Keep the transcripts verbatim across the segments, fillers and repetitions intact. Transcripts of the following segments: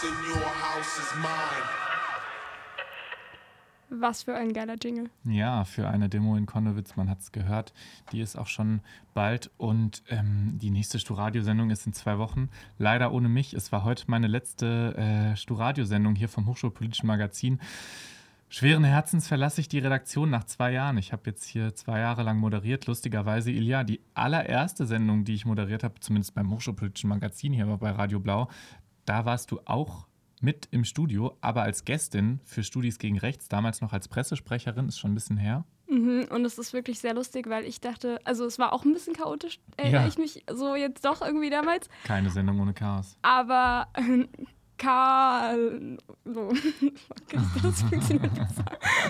Was für ein geiler Jingle. Ja, für eine Demo in Konnewitz, man hat es gehört. Die ist auch schon bald und ähm, die nächste Stu-Radio-Sendung ist in zwei Wochen. Leider ohne mich. Es war heute meine letzte äh, Stu-Radio-Sendung hier vom Hochschulpolitischen Magazin. Schweren Herzens verlasse ich die Redaktion nach zwei Jahren. Ich habe jetzt hier zwei Jahre lang moderiert. Lustigerweise, Ilja, die allererste Sendung, die ich moderiert habe, zumindest beim Hochschulpolitischen Magazin hier bei Radio Blau, da warst du auch mit im Studio, aber als Gästin für Studis gegen Rechts, damals noch als Pressesprecherin, ist schon ein bisschen her. Mhm, und es ist wirklich sehr lustig, weil ich dachte, also es war auch ein bisschen chaotisch, erinnere Ja. ich mich so jetzt doch irgendwie damals. Keine Sendung ohne Chaos. Aber äh, K. So. Fuck, das funktioniert besser.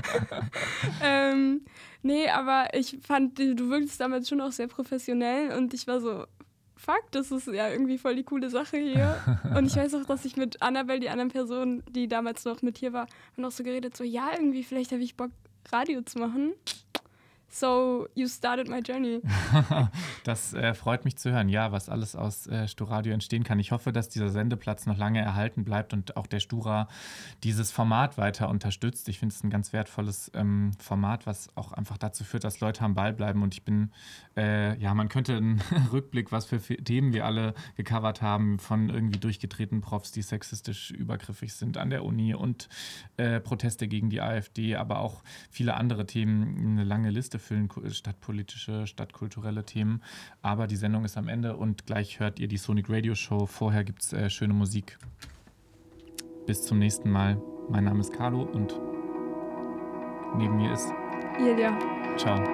ähm, nee, aber ich fand, du wirktest damals schon auch sehr professionell und ich war so, fuck, das ist ja irgendwie voll die coole Sache hier. Und ich weiß auch, dass ich mit Annabelle, die anderen Person, die damals noch mit hier war, haben auch so geredet, so, ja, irgendwie, vielleicht habe ich Bock, Radio zu machen. So, you started my journey. Das äh, freut mich zu hören. Ja, was alles aus äh, Stu-Radio entstehen kann. Ich hoffe, dass dieser Sendeplatz noch lange erhalten bleibt und auch der Stura dieses Format weiter unterstützt. Ich finde es ein ganz wertvolles ähm, Format, was auch einfach dazu führt, dass Leute am Ball bleiben. Und ich bin, äh, ja, man könnte einen Rückblick, was für Themen wir alle gecovert haben, von irgendwie durchgedrehten Profs, die sexistisch übergriffig sind an der Uni und äh, Proteste gegen die AfD, aber auch viele andere Themen, eine lange Liste füllen, stadtpolitische, stadtkulturelle Themen. Aber die Sendung ist am Ende und gleich hört ihr die Sonic Radio Show. Vorher gibt es äh, schöne Musik. Bis zum nächsten Mal. Mein Name ist Carlo und neben mir ist Ilja. Ciao.